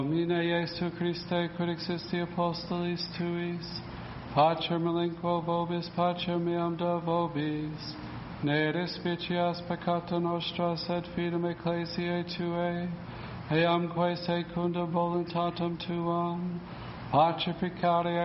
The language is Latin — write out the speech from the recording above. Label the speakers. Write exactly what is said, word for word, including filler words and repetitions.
Speaker 1: Domine Iesu Christe, quid existi apostolis tuis, pacer melinquo vobis, pacer meam da vobis, ne despicias peccata nostra, sed fidem ecclesiae Tuae, eamque secunda voluntatem Tuam, pacificare